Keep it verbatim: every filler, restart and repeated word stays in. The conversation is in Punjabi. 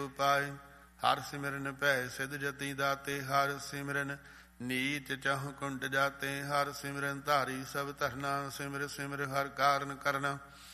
ਉਪਾਏ। ਹਰ ਸਿਮਰਨ ਭੈ ਸਿਧ ਜਤੀ ਦਾਤੇ। ਹਰ ਸਿਮਰਨ ਨੀਚ ਚਾਹੁ ਕੁੰਟ ਜਾਤੇ। ਹਰ ਸਿਮਰਨ ਧਾਰੀ ਸਭ ਧਰਨਾ। ਸਿਮਰ ਸਿਮਰ ਹਰ ਕਾਰਨ ਕਰਨਾ।